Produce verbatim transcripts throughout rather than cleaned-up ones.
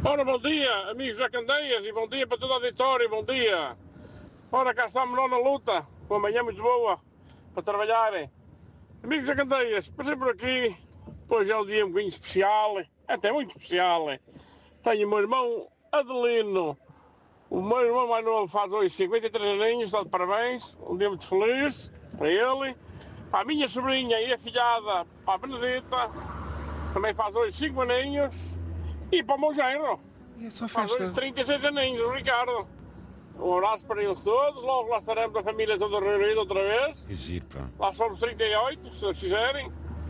Ora, bom dia, amigos da Candeias, e bom dia para todo o auditório, bom dia. Ora, cá estamos nós na luta, uma manhã muito boa para trabalharem. Amigos da Candeias, passei por aqui, hoje é um dia um bocadinho especial, até muito especial. Tenho o meu irmão Adelino, o meu irmão mais novo faz hoje cinquenta e três aninhos, está de parabéns, um dia muito feliz para ele. A minha sobrinha e afilhada, a Benedita, também faz hoje cinco aninhos. E para o meu genro, é só faz festa. hoje trinta e seis aninhos, o Ricardo. Um abraço para eles todos, logo lá estaremos a família toda reunida outra vez. Que giro, pá. Lá somos trinta e oito, se eles quiserem,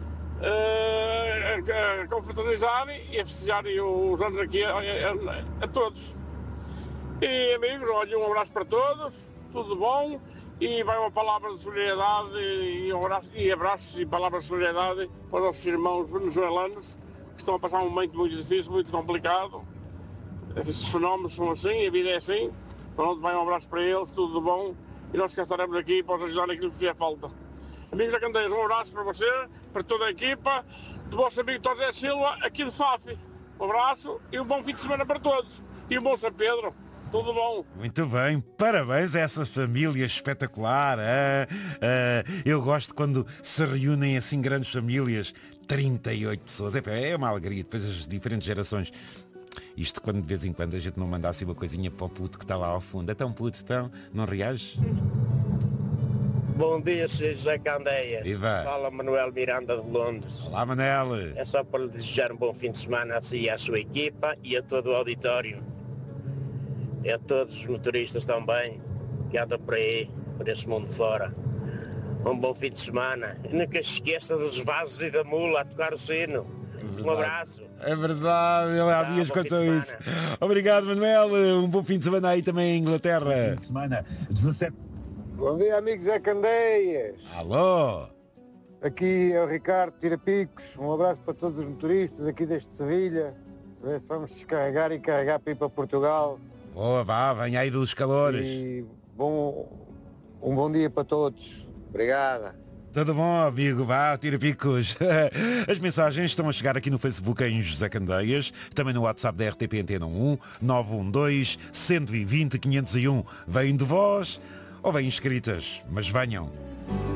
uh, a confraternizarem e a festejarem os anos aqui a, a, a todos. E amigos, olha, um abraço para todos, tudo bom, e vai uma palavra de solidariedade e, um abraço, e abraços e palavras de solidariedade para os nossos irmãos venezuelanos, que estão a passar um momento muito difícil, muito complicado. Esses fenómenos são assim, a vida é assim. Pronto, vai um abraço para eles, tudo de bom. E nós cá estaremos aqui para os ajudar naquilo que fizer falta. Amigos da Candeias, um abraço para você, para toda a equipa, do vosso amigo José Silva, aqui de Fafi. Um abraço e um bom fim de semana para todos. E um bom São Pedro. Tudo bom. Muito bem, parabéns a essa família espetacular. Ah, ah, eu gosto quando se reúnem assim grandes famílias, trinta e oito pessoas. É, é uma alegria, depois as diferentes gerações. Isto quando de vez em quando a gente não mandasse uma coisinha para o puto que está lá ao fundo. É tão puto, tão, não reages? Bom dia, senhor José Candeias. Viva. Fala Manuel Miranda de Londres. Olá, Manel. É só para lhe desejar um bom fim de semana a si e à sua equipa e a todo o auditório. E a todos os motoristas também que andam por aí, por esse mundo fora. Um bom fim de semana. E nunca se esqueça dos vasos e da mula a tocar o sino. É um abraço. É verdade, ele há Tá, dias bom contou fim de isso. Obrigado, Manuel. Um bom fim de semana aí também em Inglaterra. Semana dezassete. Bom dia, amigos da Candeias. Alô. Aqui é o Ricardo Tirapicos. Um abraço para todos os motoristas aqui deste Sevilha. A ver se vamos descarregar e carregar para ir para Portugal. Boa, vá, venha aí dos calores. E bom, um bom dia para todos. Obrigada. Tudo bom, amigo? Vá, tira picos. As mensagens estão a chegar aqui no Facebook em José Candeias, também no WhatsApp da R T P Antena um, nove um dois, um dois zero, quinhentos e um. Vêm de voz ou vêm escritas, mas venham.